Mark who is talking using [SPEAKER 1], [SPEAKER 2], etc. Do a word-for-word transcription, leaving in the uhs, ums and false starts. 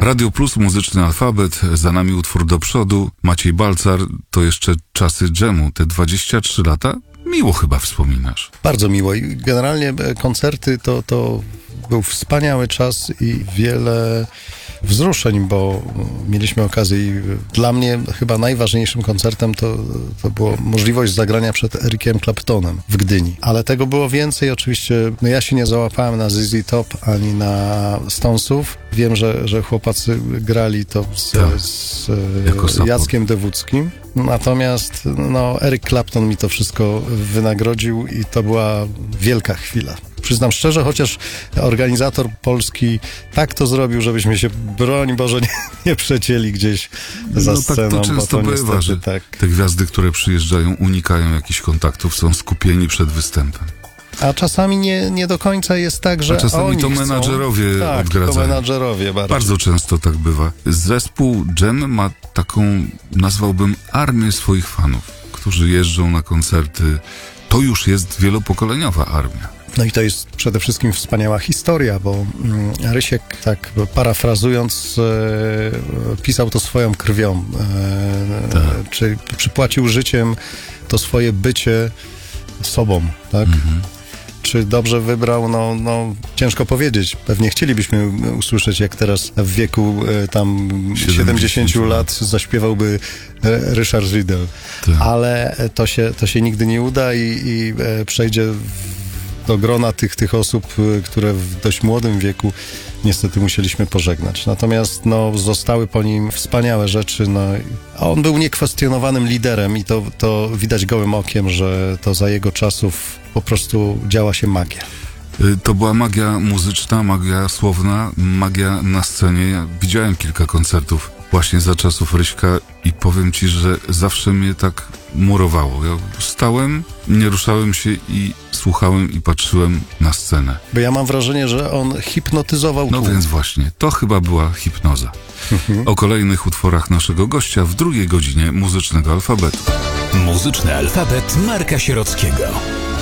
[SPEAKER 1] Radio Plus, Muzyczny Alfabet, za nami utwór Do przodu. Maciej Balcar, to jeszcze czasy dżemu, te dwadzieścia trzy lata. Miło chyba wspominasz.
[SPEAKER 2] Bardzo miło i generalnie koncerty to, to był wspaniały czas i wiele wzruszeń, bo mieliśmy okazję i dla mnie chyba najważniejszym koncertem to, to była możliwość zagrania przed Ericiem Claptonem w Gdyni. Ale tego było więcej. Oczywiście no ja się nie załapałem na Z Z Top ani na Stonesów. Wiem, że, że chłopacy grali to z,
[SPEAKER 1] tak,
[SPEAKER 2] z
[SPEAKER 1] jako
[SPEAKER 2] Jackiem Dewódzkim. Natomiast no, Eric Clapton mi to wszystko wynagrodził i to była wielka chwila. Przyznam szczerze, chociaż organizator polski tak to zrobił, żebyśmy się, broń Boże, nie, nie przecięli gdzieś za
[SPEAKER 1] no,
[SPEAKER 2] sceną.
[SPEAKER 1] Tak to często
[SPEAKER 2] bo to
[SPEAKER 1] bywa, że
[SPEAKER 2] tak.
[SPEAKER 1] te gwiazdy, które przyjeżdżają, unikają jakichś kontaktów, są skupieni przed występem.
[SPEAKER 2] A czasami nie, nie do końca jest tak, że
[SPEAKER 1] A czasami
[SPEAKER 2] oni
[SPEAKER 1] to
[SPEAKER 2] chcą.
[SPEAKER 1] menadżerowie
[SPEAKER 2] tak,
[SPEAKER 1] odgradzają.
[SPEAKER 2] to menadżerowie bardzo.
[SPEAKER 1] Bardzo często tak bywa. Zespół Dżem ma taką, nazwałbym, armię swoich fanów, którzy jeżdżą na koncerty. To już jest wielopokoleniowa armia.
[SPEAKER 2] No i to jest przede wszystkim wspaniała historia, bo Rysiek, tak parafrazując, e, pisał to swoją krwią. E,
[SPEAKER 1] tak.
[SPEAKER 2] Czy przypłacił życiem to swoje bycie sobą, tak? Mhm. Czy dobrze wybrał? No, no, ciężko powiedzieć. Pewnie chcielibyśmy usłyszeć, jak teraz w wieku e, tam siedemdziesięciu lat zaśpiewałby e, Ryszard Riedel.
[SPEAKER 1] Tak.
[SPEAKER 2] Ale to się, to się nigdy nie uda i, i e, przejdzie w, do grona tych, tych osób, które w dość młodym wieku niestety musieliśmy pożegnać. Natomiast no, zostały po nim wspaniałe rzeczy. No, a on był niekwestionowanym liderem i to, to widać gołym okiem, że to za jego czasów po prostu działa się magia.
[SPEAKER 1] To była magia muzyczna, magia słowna, magia na scenie. Ja widziałem kilka koncertów właśnie za czasów Ryśka i powiem ci, że zawsze mnie tak murowało. Ja stałem, nie ruszałem się i słuchałem i patrzyłem na scenę.
[SPEAKER 2] Bo ja mam wrażenie, że on hipnotyzował
[SPEAKER 1] No
[SPEAKER 2] tłum.
[SPEAKER 1] więc właśnie, to chyba była hipnoza. O kolejnych utworach naszego gościa w drugiej godzinie Muzycznego Alfabetu.
[SPEAKER 3] Muzyczny Alfabet Marka Sierockiego.